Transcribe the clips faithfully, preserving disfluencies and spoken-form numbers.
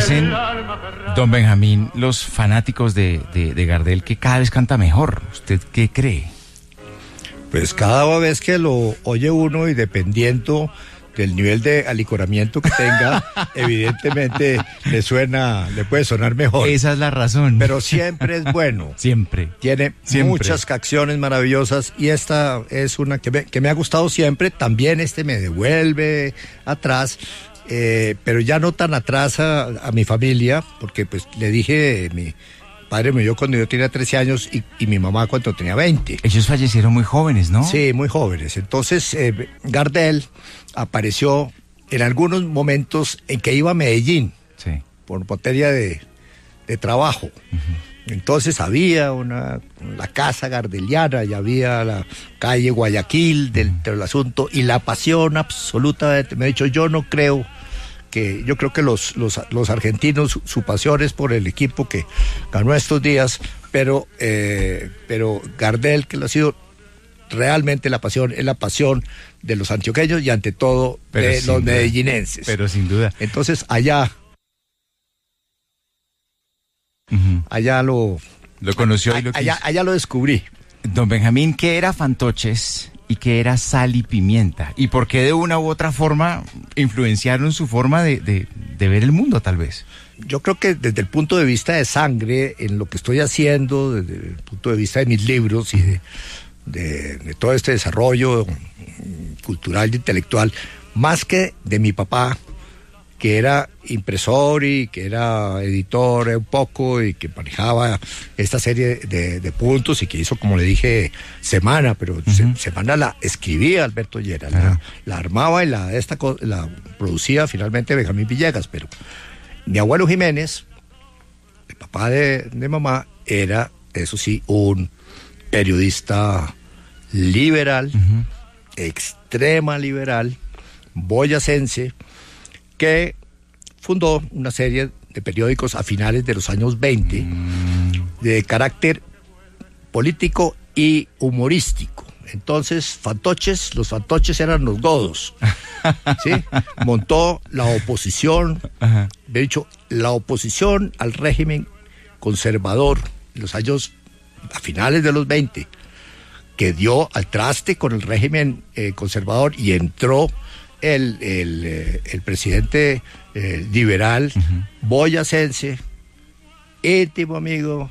Dicen, don Benjamín, los fanáticos de, de, de Gardel, que cada vez canta mejor. ¿Usted qué cree? Pues cada vez que lo oye uno y dependiendo del nivel de alicoramiento que tenga, evidentemente le suena, le puede sonar mejor. Esa es la razón. Pero siempre es bueno. Siempre. Tiene siempre. muchas canciones maravillosas y esta es una que me, que me ha gustado siempre. También este me devuelve atrás, eh, pero ya no tan atrás a, a mi familia, porque pues le dije, mi padre murió cuando yo tenía trece años y, y mi mamá cuando tenía veinte. Ellos fallecieron muy jóvenes, ¿no? Sí, muy jóvenes. Entonces, eh, Gardel apareció en algunos momentos en que iba a Medellín, sí, por materia de, de trabajo. Uh-huh. Entonces había una la casa gardeliana y había la calle Guayaquil del, uh-huh. del asunto y la pasión absoluta. Me ha dicho, yo no creo que, yo creo que los, los, los argentinos, su, su pasión es por el equipo que ganó estos días, pero, eh, pero Gardel, que lo ha sido realmente la pasión, es la pasión de los antioqueños y ante todo pero de los medellinenses. Pero sin duda. Entonces allá, uh-huh. allá lo... Lo conoció a, y lo quiso. Allá, allá lo descubrí. Don Benjamín, ¿qué era Fantoches y qué era Sal y Pimienta? ¿Y por qué de una u otra forma influenciaron su forma de, de, de ver el mundo, tal vez? Yo creo que desde el punto de vista de sangre, en lo que estoy haciendo, desde el punto de vista de mis libros y de De, de todo este desarrollo cultural e intelectual, más que de mi papá, que era impresor y que era editor un poco y que manejaba esta serie de, de puntos y que hizo, como le dije, Semana, pero uh-huh. se, Semana la escribía Alberto Lleras, uh-huh. la, la armaba y la, esta, la producía finalmente Benjamín Villegas, pero mi abuelo Jiménez, el papá de, de mamá, era, eso sí, un periodista liberal, uh-huh. extrema liberal, boyacense, que fundó una serie de periódicos a finales de los años veinte, mm. de carácter político y humorístico. Entonces, Fantoches, los Fantoches eran los godos, ¿sí? Montó la oposición, uh-huh. de hecho, la oposición al régimen conservador en los años a finales de los veinte, que dio al traste con el régimen eh, conservador y entró el, el, eh, el presidente eh, liberal uh-huh. boyacense, íntimo amigo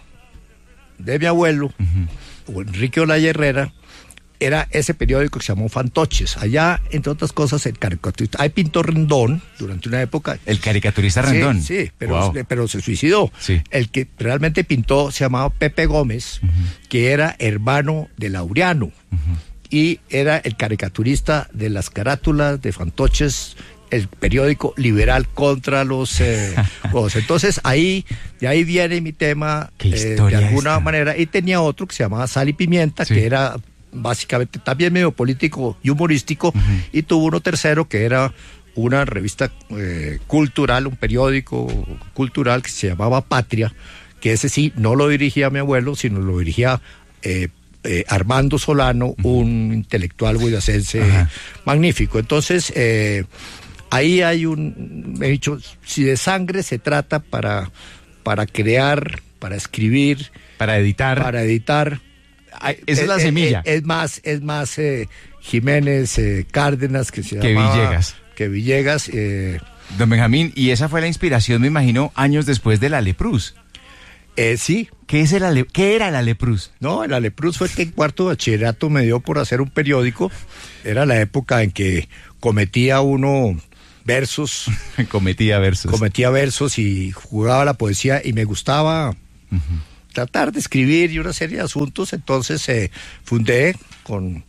de mi abuelo, uh-huh. Enrique Olaya Herrera. Era ese periódico que se llamó Fantoches. Allá, entre otras cosas, el caricaturista, ahí pintó Rendón durante una época. El caricaturista Rendón. Sí, sí, pero, wow. pero se suicidó. Sí. El que realmente pintó se llamaba Pepe Gómez, uh-huh. que era hermano de Laureano, uh-huh. y era el caricaturista de las carátulas de Fantoches, el periódico liberal contra los eh, juegos. Entonces ahí, de ahí viene mi tema, eh, de alguna esta? manera, y tenía otro que se llamaba Sal y Pimienta, sí. que era básicamente también medio político y humorístico, uh-huh. y tuvo uno tercero que era una revista eh, cultural, un periódico cultural que se llamaba Patria, que ese sí no lo dirigía mi abuelo, sino lo dirigía eh, eh, Armando Solano, uh-huh. un intelectual boyacense uh-huh. magnífico. Entonces, eh, ahí hay un, he dicho, si de sangre se trata para, para crear, para escribir, para editar, para editar, esa es la eh, semilla. Eh, es más, es más eh, Jiménez eh, Cárdenas que se que llamaba, Villegas. Que Villegas. Eh, Don Benjamín, y esa fue la inspiración, me imagino, años después de la Alepruz. Eh, sí. ¿Qué, es el Ale, ¿Qué era la Alepruz? No, el Alepruz fue que en cuarto de bachillerato me dio por hacer un periódico. Era la época en que cometía uno versos. cometía versos. Cometía versos y jugaba la poesía y me gustaba... Uh-huh. tratar de escribir y una serie de asuntos. Entonces eh, fundé con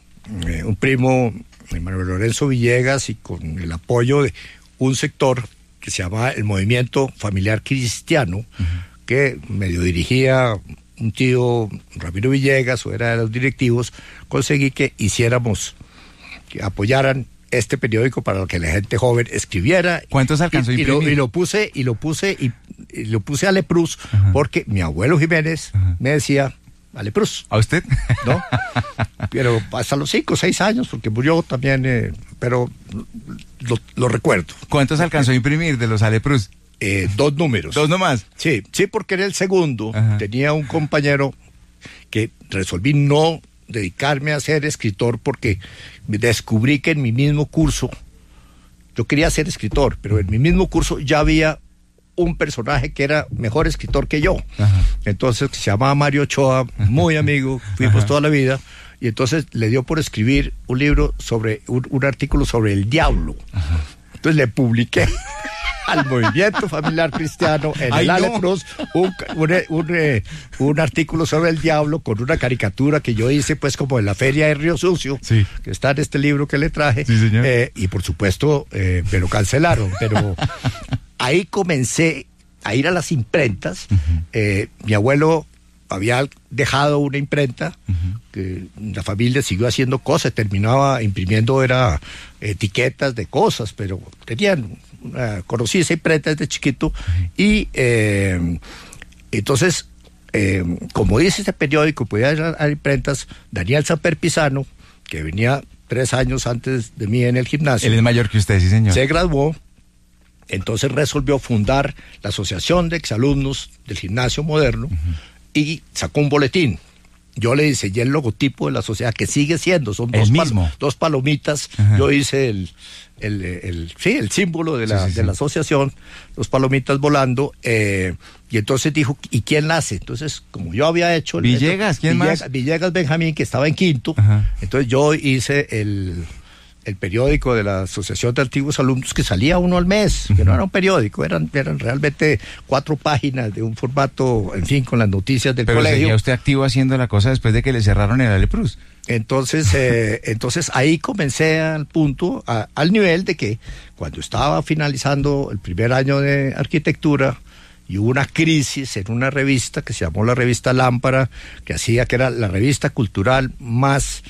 eh, un primo, Manuel Lorenzo Villegas, y con el apoyo de un sector que se llama el Movimiento Familiar Cristiano, uh-huh. que medio dirigía un tío, Ramiro Villegas, o era de los directivos. Conseguí que hiciéramos, que apoyaran este periódico para que la gente joven escribiera. ¿Cuántos alcanzó y, a y, lo, imprimir? y lo puse, y lo puse, y, y lo puse a Alepruz, uh-huh. porque mi abuelo Jiménez uh-huh. me decía, Alepruz. ¿A usted? ¿No? Pero hasta los cinco o seis años, porque murió también, eh, pero lo, lo recuerdo. ¿Cuántos alcanzó a imprimir de los Alepruz? eh, dos números. ¿Dos nomás? Sí, sí, porque en el segundo Ajá. tenía un compañero que resolví no dedicarme a ser escritor porque descubrí que en mi mismo curso, yo quería ser escritor, pero en mi mismo curso ya había un personaje que era mejor escritor que yo. Ajá. Entonces, se llamaba Mario Ochoa, muy amigo, fuimos Ajá. toda la vida, y entonces le dio por escribir un libro sobre, un, un artículo sobre el diablo. Ajá. Entonces le publiqué al Movimiento Familiar Cristiano en Ay, el no. Aleprus un, un, un, eh, un artículo sobre el diablo con una caricatura que yo hice pues como en la feria de Río Sucio, Sí. que está en este libro que le traje. Sí, señor. Eh, y por supuesto eh, me lo cancelaron, pero ahí comencé a ir a las imprentas. Uh-huh. eh, mi abuelo había dejado una imprenta, uh-huh. que la familia siguió haciendo cosas, terminaba imprimiendo era etiquetas de cosas, pero tenían, uh, conocí esa imprenta desde chiquito, uh-huh. y eh, entonces, eh, como dice ese periódico, podía ir a, a imprentas, Daniel Samper Pisano, que venía tres años antes de mí en el gimnasio. Él es mayor que usted, sí, señor. Se graduó, entonces resolvió fundar la Asociación de Exalumnos del Gimnasio Moderno, uh-huh. y sacó un boletín. Yo le diseñé el logotipo de la sociedad, que sigue siendo, son dos, mismo. Pal- dos palomitas. Uh-huh. Yo hice el, el, el, el, sí, el símbolo de la, sí, sí, de sí. la asociación, dos palomitas volando, eh, y entonces dijo, ¿y quién la hace? Entonces, como yo había hecho... El, Villegas, ¿quién Villegas, más? Villegas Benjamín, que estaba en quinto, uh-huh. entonces yo hice el... el periódico de la Asociación de Antiguos Alumnos, que salía uno al mes, uh-huh. que no era un periódico, eran, eran realmente cuatro páginas de un formato, en fin, con las noticias del Pero colegio. Pero seguía usted activo haciendo la cosa después de que le cerraron el Aleprus. Entonces, eh, entonces ahí comencé al punto, a, al nivel de que cuando estaba finalizando el primer año de arquitectura, y hubo una crisis en una revista que se llamó la revista Lámpara, que hacía que era la revista cultural más...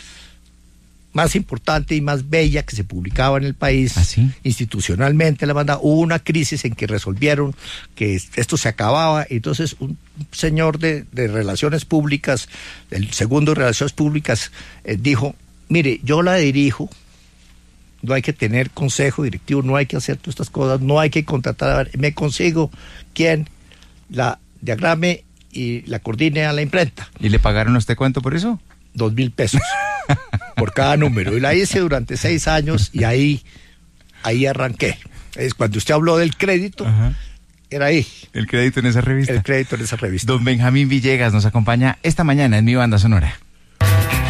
más importante y más bella que se publicaba en el país. ¿Ah, sí? Institucionalmente la banda, hubo una crisis en que resolvieron que esto se acababa, y entonces un señor de, de Relaciones Públicas, el segundo de Relaciones Públicas, eh, dijo, mire, yo la dirijo, no hay que tener consejo directivo, no hay que hacer todas estas cosas, no hay que contratar, me consigo quien la diagrame y la coordine a la imprenta. ¿Y le pagaron a usted cuánto por eso? Dos mil pesos por cada número, y la hice durante seis años, y ahí ahí arranqué. Es cuando usted habló del crédito. Ajá. Era ahí el crédito en esa revista el crédito en esa revista. Don Benjamín Villegas nos acompaña esta mañana en Mi Banda Sonora.